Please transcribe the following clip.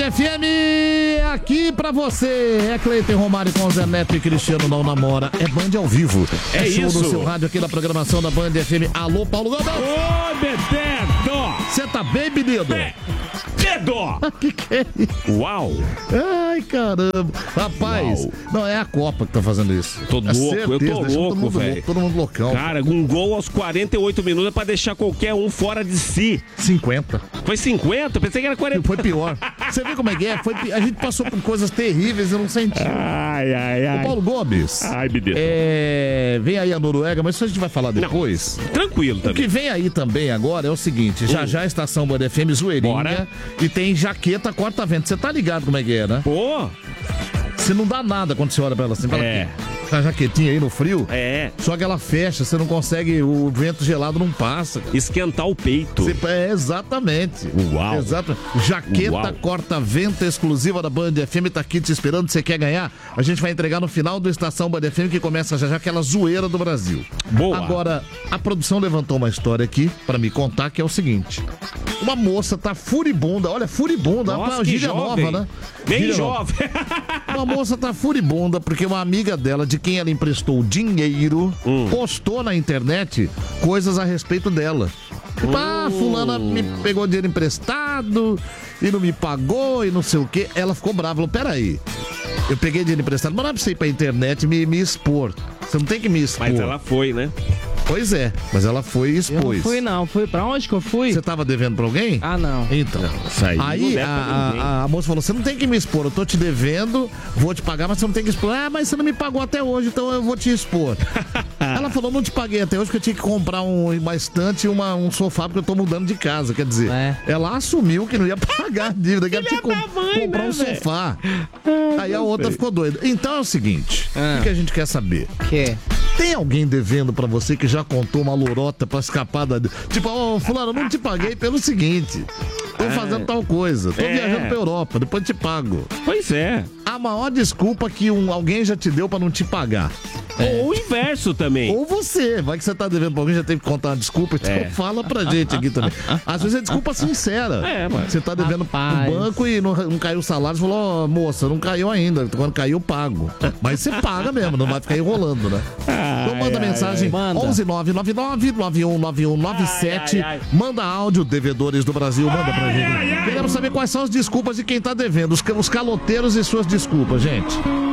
FM, aqui pra você. É Cleiton Romário com Zé Neto e Cristiano Não Namora. É Band ao vivo. É show isso. no seu rádio aqui na programação da Band FM. Alô, Paulo Gomes. Ô, Bebeto! Você tá bem, menino? Bebeto! Que é isso? Uau! Ai, caramba. Rapaz, Uau. não, é a Copa que tá fazendo isso. Tô louco, eu tô deixa louco, velho. Todo mundo loucão. Cara, um gol aos 48 minutos é pra deixar qualquer um fora de si. 50. Foi 50? Pensei que era 40. Foi pior. Você viu como é que é? A gente passou por coisas terríveis e não sentiu. Ai. Ô, Paulo Gomes. Ai, Bebeto. Vem aí a Noruega, mas isso a gente vai falar depois. Não, tranquilo O também. que vem aí também agora é o seguinte, já a estação Band FM zoeirinha. Bora. E tem jaqueta corta-vento. Você tá ligado como é que é, né? Pô! Você não dá nada quando você olha pra ela assim. Fala, É. tá a jaquetinha aí no frio. É. Só que ela fecha, você não consegue, o vento gelado não passa. Esquentar o peito. Exatamente. Uau. Exato. Jaqueta Uau. corta-vento exclusiva da Band FM tá aqui te esperando. Você quer ganhar? A gente vai entregar no final do Estação Band FM, que começa já aquela zoeira do Brasil. Boa. Agora, a produção levantou uma história aqui pra me contar que é o seguinte. Uma moça tá furibunda, olha, furibunda, Nossa, uma que gíria jovem. nova, né? Bem Gíria nova. jovem. Uma moça tá furibunda porque uma amiga dela, de quem ela emprestou dinheiro, postou na internet coisas a respeito dela. Tipo, fulana me pegou dinheiro emprestado e não me pagou e não sei o quê. Ela ficou brava, falou, peraí, eu peguei dinheiro emprestado, mas não é pra você ir pra internet e me expor. Você não tem que me expor. Mas ela foi, né? Pois é, mas ela foi e expôs. Eu não fui, não. Fui pra onde que eu fui? Você tava devendo pra alguém? Ah, não. Então. Isso aí não Aí deve pra ninguém. a moça falou, você não tem que me expor, eu tô te devendo, vou te pagar, mas você não tem que expor. Ah, mas você não me pagou até hoje, então eu vou te expor. Ela falou, não te paguei até hoje porque eu tinha que comprar uma estante e um sofá porque eu tô mudando de casa. Quer dizer, ela assumiu que não ia pagar a dívida, que ela tinha que comprar um sofá. Aí a outra ficou doida. Então é o seguinte, o que a gente quer saber? Que? Tem alguém devendo pra você que já contou uma lorota pra escapar da... Tipo, fulano, eu não te paguei pelo seguinte. Tô fazendo tal coisa. Tô viajando pra Europa, depois te pago. Pois é. A maior desculpa que alguém já te deu pra não te pagar. Ou o inverso também. Ou você, vai que você tá devendo pra alguém, já teve que contar uma desculpa, então fala pra gente aqui também. Às vezes é desculpa sincera. Mano. Você tá devendo pro banco e não caiu o salário, você falou, moça, não caiu ainda, quando cair eu pago. Mas você paga mesmo, não vai ficar enrolando, né? Então manda mensagem, 11999-919197, manda áudio, Devedores do Brasil, manda pra gente. Queremos saber quais são as desculpas de quem tá devendo, os caloteiros e suas desculpas, gente.